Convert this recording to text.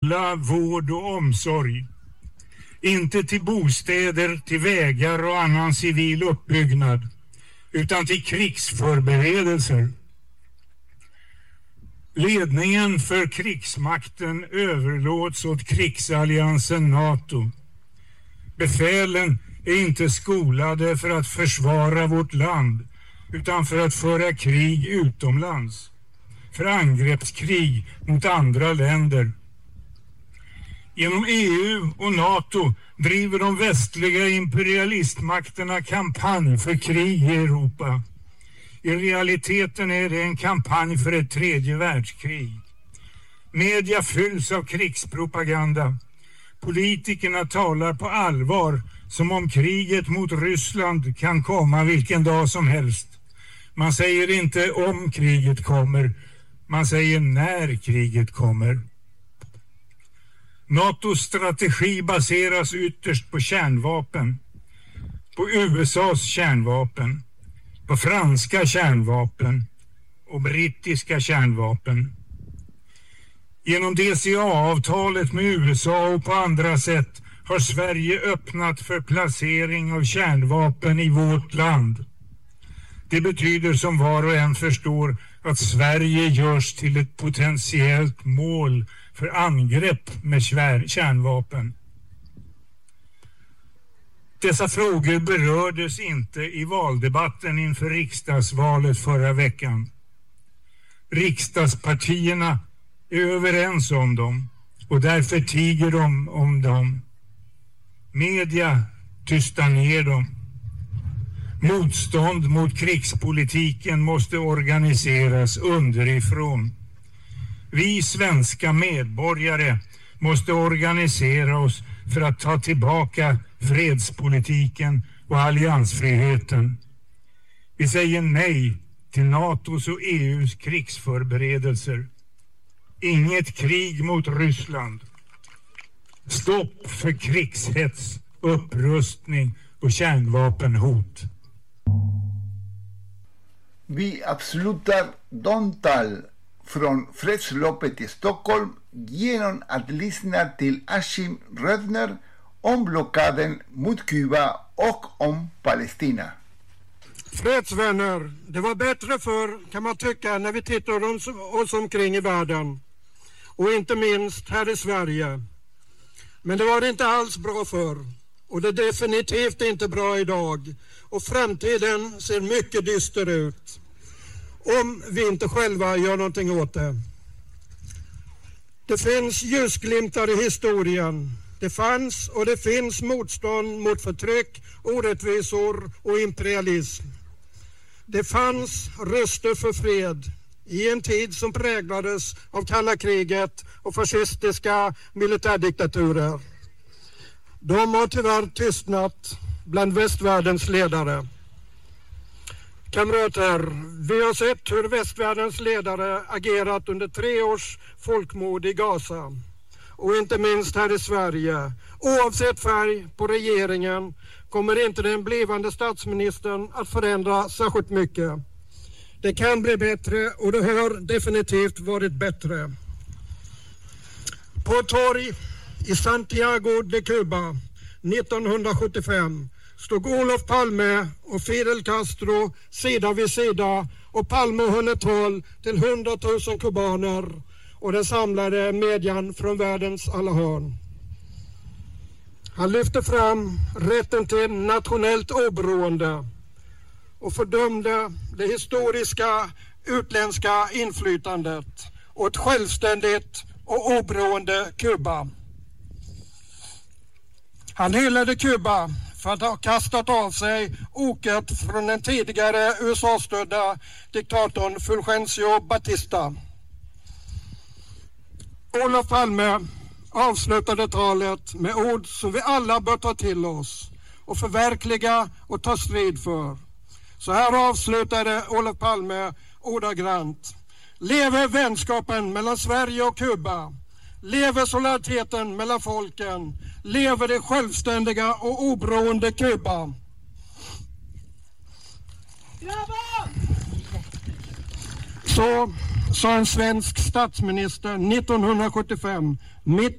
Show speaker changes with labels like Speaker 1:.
Speaker 1: skola, vård och omsorg. Inte till bostäder, till vägar och annan civil uppbyggnad, utan till krigsförberedelser. Ledningen för krigsmakten överlåts åt krigsalliansen NATO. Befälen är inte skolade för att försvara vårt land, utan för att föra krig utomlands, för angreppskrig mot andra länder. Genom EU och NATO driver de västliga imperialistmakterna kampanj för krig i Europa. I realiteten är det en kampanj för ett tredje världskrig. Media fylls av krigspropaganda. Politikerna talar på allvar som om kriget mot Ryssland kan komma vilken dag som helst. Man säger inte om kriget kommer, man säger när kriget kommer. NATOs strategi baseras ytterst på kärnvapen, på USAs kärnvapen, på franska kärnvapen och brittiska kärnvapen. Genom DCA-avtalet med USA och på andra sätt har Sverige öppnat för placering av kärnvapen i vårt land. Det betyder som var och en förstår att Sverige görs till ett potentiellt mål för angrepp med kärnvapen. Dessa frågor berördes inte i valdebatten inför riksdagsvalet förra veckan. Riksdagspartierna är överens om dem och därför tiger de om dem. Media tystar ner dem. Motstånd mot krigspolitiken måste organiseras underifrån. Vi svenska medborgare måste organisera oss för att ta tillbaka fredspolitiken och alliansfriheten. Vi säger nej till NATOs och EUs krigsförberedelser. Inget krig mot Ryssland. Stopp för krigshets, upprustning och kärnvapenhot.
Speaker 2: Vi avslutar de tal från fredsloppet i Stockholm genom att lyssna till Achim Rödner om blockaden mot Kuba och om Palestina.
Speaker 3: Fredsvänner, det var bättre förr kan man tycka när vi tittar oss omkring i världen. Och inte minst här i Sverige. Men det var inte alls bra förr. Och det är definitivt inte bra idag. Och framtiden ser mycket dyster ut. Om vi inte själva gör någonting åt det. Det finns ljusglimtar i historien. Det fanns och det finns motstånd mot förtryck, orättvisor och imperialism. Det fanns röster för fred i en tid som präglades av kalla kriget och fascistiska militärdiktaturer. De har tyvärr tystnat bland västvärldens ledare. Kamrater, vi har sett hur västvärldens ledare agerat under 3 års folkmord i Gaza. Och inte minst här i Sverige. Oavsett färg på regeringen kommer inte den blivande statsministern att förändra särskilt mycket. Det kan bli bättre och det har definitivt varit bättre. På ett torg i Santiago de Cuba 1975 stod Olof Palme och Fidel Castro sida vid sida och Palme höll ett tal till 100 000 kubaner och den samlade median från världens alla hörn. Han lyfte fram rätten till nationellt oberoende och fördömde det historiska utländska inflytandet och ett självständigt och oberoende Kuba. Han hyllade Kuba för att ha kastat av sig oket från den tidigare USA-stödda diktatorn Fulgencio Batista. Olof Palme avslutade talet med ord som vi alla bör ta till oss och förverkliga och ta strid för. Så här avslutade Olof Palme ordagrant. Leve vänskapen mellan Sverige och Kuba. Leve solidariteten mellan folken. Leve det självständiga och oberoende Kuba. Så sa en svensk statsminister 1975 mitt